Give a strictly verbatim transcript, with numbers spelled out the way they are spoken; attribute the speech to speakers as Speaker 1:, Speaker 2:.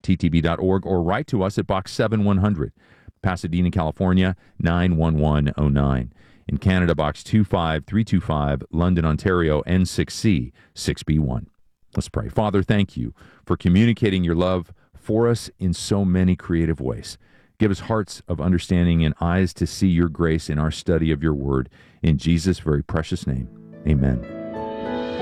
Speaker 1: t t b dot org, or write to us at Box seven one hundred, Pasadena, California, nine one one oh nine. In Canada, Box two five three two five, London, Ontario, N six C six B one. Let's pray. Father, thank you for communicating your love for us in so many creative ways. Give us hearts of understanding and eyes to see your grace in our study of your word. In Jesus' very precious name, amen.